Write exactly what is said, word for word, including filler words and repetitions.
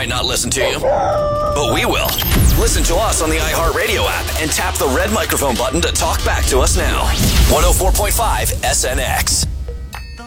might not listen to you, but we will. Listen to us on the iHeartRadio app and tap the red microphone button to talk back to us now. one oh four point five S N X.